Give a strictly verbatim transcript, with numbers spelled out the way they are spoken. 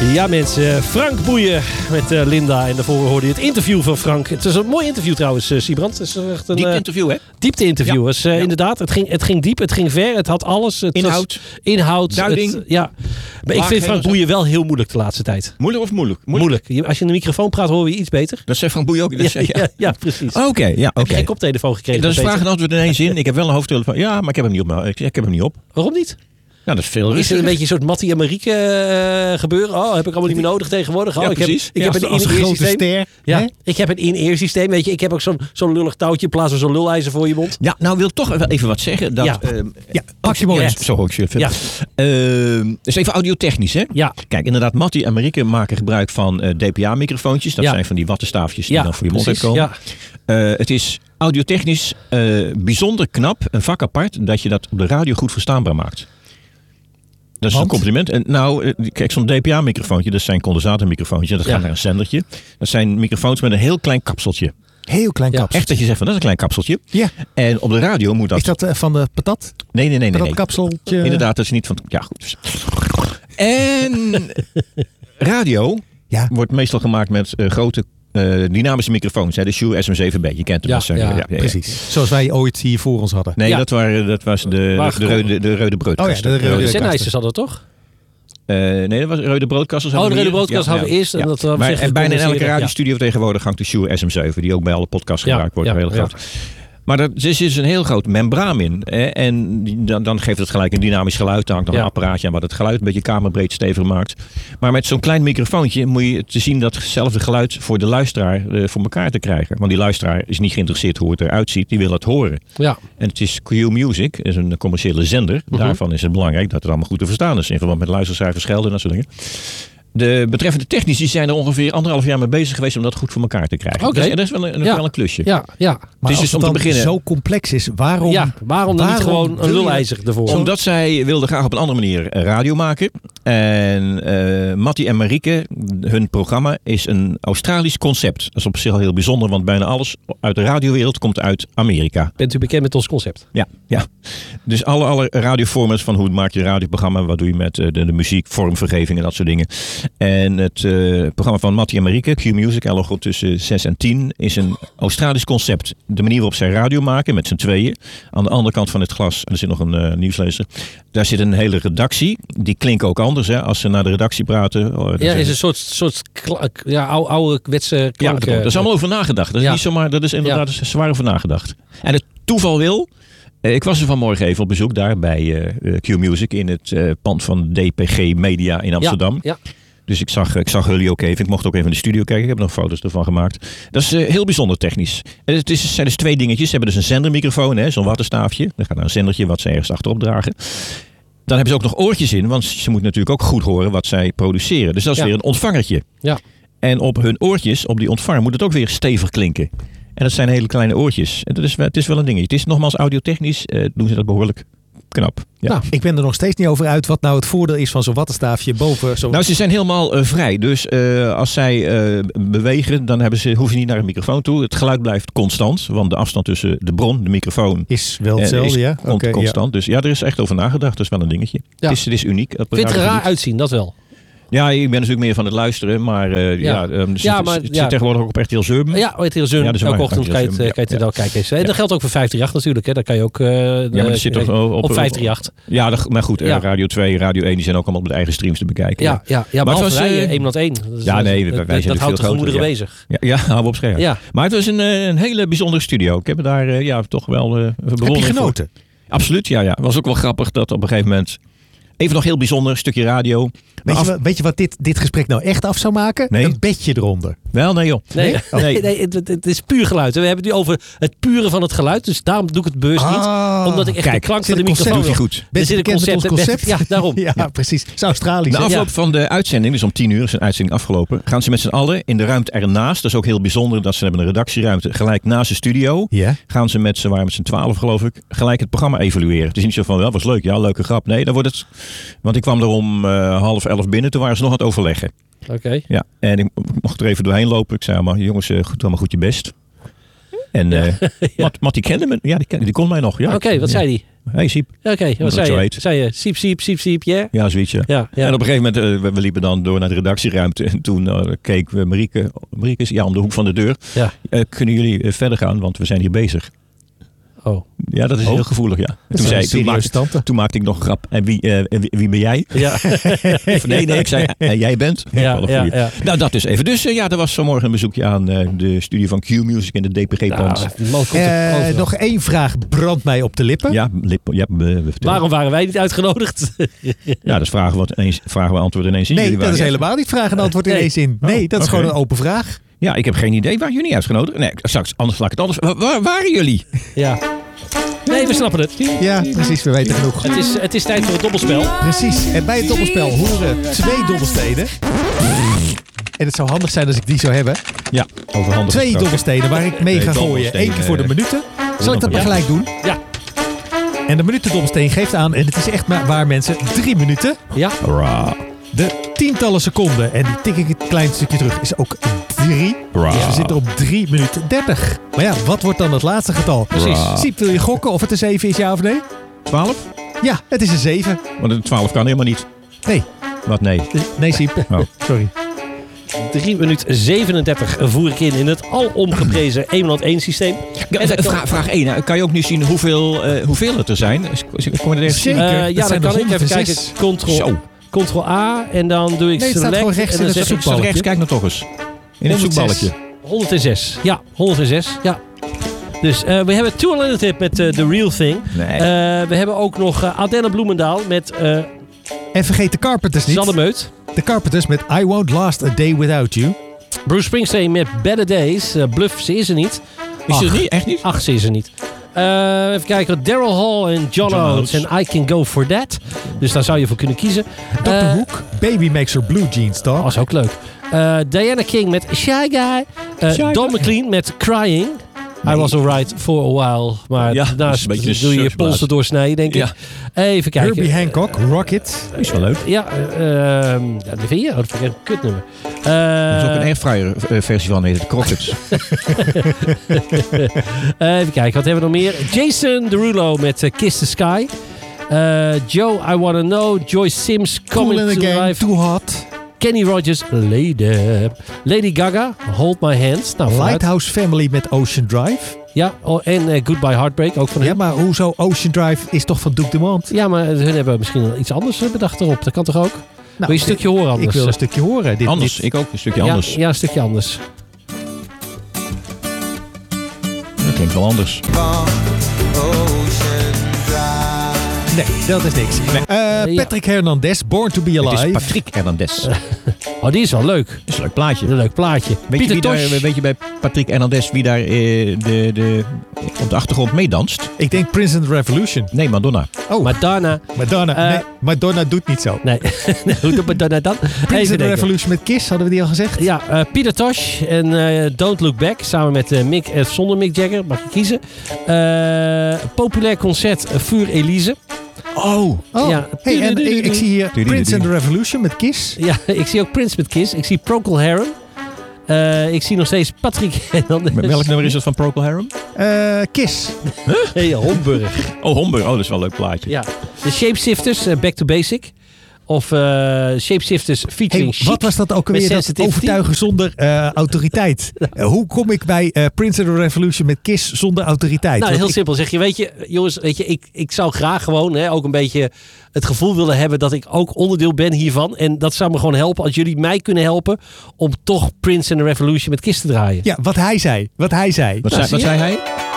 Ja mensen, Frank Boeien met uh, Linda. En daarvoor hoorde je het interview van Frank. Het is een mooi interview trouwens, uh, Siebrand. Het is echt een diepte interview, hè? Diepte interview. Ja. Dus, uh, ja. Inderdaad, het ging, het ging diep, het ging ver, het had alles. Het inhoud. Was, inhoud. Duiding. Het, ja. Maar ik vind Frank Boeien wel heel moeilijk de laatste tijd. Moeilijk of moeilijk? Moeilijk. moeilijk. Als je in de microfoon praat, hoor je iets beter. Dat zegt Frank Boeien ook. Dat ja, ja, ja, ja, precies. Oké, okay, ja, oké. Heb je geen koptelefoon gekregen? Dat is vraag en antwoord in één zin. Ik heb wel een hoofdtelefoon. Ja, maar ik heb hem niet op. Ik, ik heb hem niet op. Waarom niet? Nou, dat is veel Is het een beetje een soort Mattie en Marieke uh, gebeuren? Oh, heb ik allemaal niet meer nodig tegenwoordig? Oh, ja, ik precies. heb, ik ja, heb een als, als een grote ster. Ja, hè? ik heb een in-ear systeem. Weet je, ik heb ook zo'n zo'n lullig touwtje in plaats van zo'n lulijzer voor je mond. Ja, nou wil ik toch wel even wat zeggen. Dat, ja, uh, ja pak je mooi. Zo hoor ik je ja. uh, Dus even audiotechnisch, hè? Ja. Kijk, inderdaad, Mattie en Marieke maken gebruik van uh, D P A-microfoontjes. Dat ja. zijn van die wattenstaafjes die ja, dan voor je mond uitkomen. Ja. Uh, het is audiotechnisch uh, bijzonder knap, een vak apart, dat je dat op de radio goed verstaanbaar maakt. Dat is Want? een compliment. En nou, kijk, zo'n D P A-microfoontje, dat zijn condensatormicrofoontjes. Dat ja. gaat naar een zendertje. Dat zijn microfoons met een heel klein kapseltje. Heel klein kapseltje. Ja, echt dat je zegt van, dat is een klein kapseltje. Ja. En op de radio moet dat... Is dat uh, van de patat? Nee, nee, nee. nee, nee. kapseltje? Inderdaad, dat is niet van... Ja, goed. En radio ja. wordt meestal gemaakt met uh, grote... Uh, dynamische microfoons, hè, de Shure S M zeven B. Je kent hem. Ja, ja, ja, ja, ja, precies. Ja. Zoals wij ooit hier voor ons hadden. Nee, ja. dat, waren, dat was de, de, de, rode, de rode broodkasten. Oh ja, de rode Sennheisers hadden toch? Uh, nee, dat was rode broodkasten. Oh, de rode broodkast ja, hadden we ja, eerst. En, ja. dat, uh, maar, en bijna in elke radiostudio ja. tegenwoordig hangt de Shure S M zeven. Die ook bij alle podcasts ja, gebruikt wordt. Ja, heel ja. groot. Maar er zit dus een heel groot membraan in. Hè? En dan, dan geeft het gelijk een dynamisch geluid. Dan hangt er ja. een apparaatje aan wat het geluid een beetje kamerbreed stevig maakt. Maar met zo'n klein microfoontje moet je te zien datzelfde geluid voor de luisteraar uh, voor elkaar te krijgen. Want die luisteraar is niet geïnteresseerd hoe het eruit ziet. Die wil het horen. Ja. En het is Q Music, is een commerciële zender. Uh-huh. Daarvan is het belangrijk dat het allemaal goed te verstaan is. In verband met luistercijfers, gelden en dat soort dingen. De betreffende technici zijn er ongeveer anderhalf jaar mee bezig geweest om dat goed voor elkaar te krijgen. Okay. Dus, dat is wel een, ja. wel een klusje. Ja, ja. Maar het is dus om te beginnen zo complex is, waarom? Ja, waarom dan waarom niet gewoon een lulijzer ervoor? Omdat zij wilden graag op een andere manier radio maken. En uh, Mattie en Marieke, hun programma is een Australisch concept. Dat is op zich al heel bijzonder, want bijna alles uit de radiowereld komt uit Amerika. Bent u bekend met ons concept? Ja, ja. Dus alle, alle radioformats van hoe maak je een radioprogramma, wat doe je met uh, de, de muziek, vormvergeving en dat soort dingen. En het uh, programma van Mattie en Marieke, Q Music, elke tussen zes en tien, is een Australisch concept. De manier waarop zij radio maken, met z'n tweeën. Aan de andere kant van het glas, en er zit nog een uh, nieuwslezer, daar zit een hele redactie. Die klinken ook anders, hè, als ze naar de redactie praten. Oh, ja, is een soort, soort kla- ja, oude, ouderwetse klank. Ja, daar is allemaal over nagedacht. Dat is ja. niet zomaar, dat is inderdaad ja. zwaar over nagedacht. En het toeval wil... Ik was er vanmorgen even op bezoek daar bij uh, Q Music in het uh, pand van D P G Media in Amsterdam. Ja, ja. Dus ik zag, ik zag jullie ook even. Ik mocht ook even in de studio kijken. Ik heb nog foto's ervan gemaakt. Dat is uh, heel bijzonder technisch. En het is, zijn dus twee dingetjes. Ze hebben dus een zendermicrofoon, hè, zo'n wattenstaafje. Dan gaat er een zendertje wat ze ergens achterop dragen. Dan hebben ze ook nog oortjes in, want ze moeten natuurlijk ook goed horen wat zij produceren. Dus dat is ja. weer een ontvangertje. Ja. En op hun oortjes, op die ontvanger, moet het ook weer stevig klinken. En dat zijn hele kleine oortjes. En dat is, het is wel een dingetje. Het is nogmaals audiotechnisch, uh, doen ze dat behoorlijk knap. Ja. Nou, ik ben er nog steeds niet over uit wat nou het voordeel is van zo'n wattenstaafje boven. Zo... Nou, ze zijn helemaal uh, vrij. Dus uh, als zij uh, bewegen, dan hebben ze, hoeven ze niet naar een microfoon toe. Het geluid blijft constant, want de afstand tussen de bron, de microfoon... Is wel hetzelfde, ja? Con- okay, constant. Ja. Dus ja, er is echt over nagedacht. Dat is wel een dingetje. Ja. Het, is, het is uniek. Ik vind het er raar uitzien, dat wel. Ja, ik ben natuurlijk meer van het luisteren, maar uh, ja, ja, um, ja, maar, zit, zit ja. tegenwoordig ook op R T L zeven. Ja, R T L zeven. Ja, dus elke ochtend kan je het, ja, kan je het ja. wel kijken. En ja. dat geldt ook voor vijf drie acht natuurlijk. Hè. Daar kan je ook uh, ja, maar dat zit toch op, op vijf drie acht. Ja, dat, maar goed, ja. Radio twee, Radio één, die zijn ook allemaal met eigen streams te bekijken. Ja, ja, ja, maar was wij, één nul één. Dus ja, nee, wij, wij zijn dat houdt de gemoederen ja. bezig. Ja, ja, hou op scherp. Ja. Maar het was een, een hele bijzondere studio. Ik heb er daar uh, ja, toch wel uh, bewondering. Heb je genoten? Voor. Absoluut, ja, ja. Het was ook wel grappig dat op een gegeven moment... Even nog heel bijzonder, een stukje radio. Weet je, af... weet je wat dit, dit gesprek nou echt af zou maken? Nee. Een bedje eronder. Wel, nee joh. Nee, nee. nee, nee het, het is puur geluid. We hebben het nu over het pure van het geluid. Dus daarom doe ik het bewust ah, niet. Omdat ik echt kijk, de klank van de microfoon wil. Goed. Er zit een concept. concept? Ja, daarom. ja, ja, precies. Het is Australisch. Na afloop ja. van de uitzending, dus om tien uur is een uitzending afgelopen, gaan ze met z'n allen in de ruimte ernaast. Dat is ook heel bijzonder dat ze hebben een redactieruimte gelijk naast de studio. Ja. Gaan ze met z'n waren met z'n twaalf geloof ik, gelijk het programma evalueren. Het is niet zo van, wel was leuk, ja, leuke grap. Nee, dan wordt het, want ik kwam er om uh, half elf binnen, toen waren ze nog aan het overleggen. Oké. Okay. Ja, en ik mocht er even doorheen lopen. Ik zei allemaal, jongens, uh, doe maar goed je best. En uh, ja. Matt, Matt, die kende me, ja, die, die kon mij nog. Ja. Oké, okay, wat ja. zei hij? Hey Siep. Oké, okay, wat dat zei je? heet. Zei je? Siep, siep, siep, siep, yeah? Ja, zoiets. Ja. Ja, ja. En op een gegeven moment, uh, we, we liepen dan door naar de redactieruimte. En toen uh, keek we Marieke, Marieke is ja, om de hoek van de deur. Ja. Uh, kunnen jullie uh, verder gaan, want we zijn hier bezig. Oh. Ja, dat is Oh. heel gevoelig, ja. En toen, zei, toen, maakte, toen maakte ik nog een grap. En wie, uh, wie, wie ben jij? Ja. nee, nee, ik zei, en jij bent? Ja, ja, ja. Nou, dat is even. Dus uh, ja, er was vanmorgen een bezoekje aan uh, de studie van Q-Music in de D P G-pand. Nou, uh, nog één vraag brandt mij op de lippen. Ja, lip, ja uh, waarom waren wij niet uitgenodigd? Ja, dat is vragen, wat ineens, vragen we antwoord ineens in. Nee, jullie dat is waren, helemaal niet vragen en antwoord ineens in. Nee, dat is okay. gewoon een open vraag. Ja, ik heb geen idee. Waren jullie uitgenodigd? Nee, straks, anders laat ik het anders. Waar, waar waren jullie? Ja. Nee, we snappen het. Ja, precies. We weten genoeg. Het is, het is tijd voor het dobbelspel. Precies. En bij het dobbelspel horen twee dobbelstenen. En het zou handig zijn als ik die zou hebben. Ja, overhandig. Twee gesproken. dobbelstenen waar ik mee ga gooien. Eén keer voor de minuten. Zal ik dat maar gelijk doen? Ja. En de minutendobbelsteen geeft aan, en het is echt maar waar mensen, drie minuten. Ja. Ra. De tientallen seconden, en die tik ik een klein stukje terug, is ook drie. Ra. Dus we zitten op drie minuten dertig. Maar ja, wat wordt dan het laatste getal? Precies. Siep, wil je gokken of het een zeven is, ja of nee? twaalf? Ja, het is een zeven. Want een twaalf kan helemaal niet. Nee. Wat nee? Nee, Siep. Oh. Sorry. drie minuten zevenendertig voer ik in in het alomgeprezen eenhonderdéén systeem. En dan, vraag, vraag één. Kan je ook nu zien hoeveel, uh, hoeveel het er zijn? Kom je er eens Zeker. Uh, ja, dan kan ik even kijken. Control, Zo. Control A en dan doe ik nee, het staat select. gewoon rechts in het zoekbalkje. Rechts, kijk nou toch eens. In het zoekbalkje. honderdzes. Ja, honderdzes. Ja. Dus uh, we hebben Two Unlimited met uh, The Real Thing. Nee. Uh, we hebben ook nog uh, Adele Bloemendaal met... Uh, en vergeet de Carpenters niet. Sanne Meut. De Carpenters met I Won't Last a Day Without You. Bruce Springsteen met Better Days. Uh, Bluff, ze is er niet. Is Ach, ze er niet? Echt niet? Ach, ze is er niet. Uh, even kijken. Daryl Hall en John, John Oates en I Can Go For That. Dus daar zou je voor kunnen kiezen. doctor Uh, Hook, Baby Makes Her Blue Jeans, toch? Dat was ook leuk. Uh, Diana King met Shy Guy. Uh, Shy Don Guy. McLean met Crying. Nee. I was alright for a while. Maar Ja, daarnaast dat is een beetje doe je je surfplaats. polsen doorsnijden, denk ik. Ja. Even kijken. Herbie Hancock, Rocket. Is wel leuk. Ja, uh, ja, dat vind je. Oh, dat vind ik een kutnummer. Uh, Er is ook een airfryer uh, versie van, heet het Crockets. uh, even kijken, wat hebben we nog meer? Jason Derulo met uh, Kiss the Sky. Uh, Joe, I Wanna Know. Joyce Sims, Coming Cool in to the Game, Life. Too Hot. Kenny Rogers, Lady. Lady Gaga, Hold My Hands. Nou, vooruit. Lighthouse Family met Ocean Drive. Ja, oh, en uh, Goodbye Heartbreak, ook van Ja, hem. maar hoezo Ocean Drive is toch van Duke Dumont? Ja, maar hun hebben misschien wel iets anders bedacht erop. Dat kan toch ook? Nou, wil je een stukje horen anders? Ik wil een stukje horen. Dit, Anders, dit- ik ook. Een stukje ja, anders. ja, een stukje anders. Dat klinkt wel anders. Nee, dat is niks. Uh, ja. Patrick Hernandez, Born to Be Het Alive. is Patrick Hernandez. Dat Oh, die is wel leuk. is een leuk plaatje. Een leuk plaatje. Weet je, Pieter wie daar, Tosh. weet je bij Patrick Hernandez wie daar uh, de, de, op de achtergrond meedanst? Ik denk Prince and the Revolution. Nee, Madonna. Oh, Madonna. Madonna. Eh, nee, Madonna doet niet zo. Nee, hoe doet Madonna dan? Prince Even and the denken. Revolution met Kiss, hadden we die al gezegd? Ja, uh, Pieter Tosh en uh, Don't Look Back. Samen met uh, Mick, uh, zonder Mick Jagger. Mag je kiezen. Uh, populair concert uh, Vuur Elise. Oh. oh. Ja. Hey, en ik, ik zie hier Prince and the Revolution met Kiss. Ja, ik zie ook Prince met Kiss. Ik zie Procol Harum. Uh, ik zie nog steeds Patrick Hernandez. Met welk nummer is dat van Procol Harum? Uh, Kiss. Hey, Homburg. Oh, Homburg. Oh, dat is wel een leuk plaatje. Ja. De Shapeshifters, uh, Back to Basic. Of uh, Shapeshifters featuring Hey, Chic. wat was dat ook alweer? met Dat Sensitivity? overtuigen zonder uh, autoriteit. Uh, hoe kom ik bij uh, Prince and the Revolution met Kiss zonder autoriteit? Nou, Want heel ik- simpel. Zeg je, weet je, jongens, weet je, ik, ik zou graag gewoon hè, ook een beetje het gevoel willen hebben dat ik ook onderdeel ben hiervan. En dat zou me gewoon helpen als jullie mij kunnen helpen om toch Prince and the Revolution met Kiss te draaien. Ja, wat hij zei. Wat hij zei. Wat, Nou, zei, wat zie je? zei hij?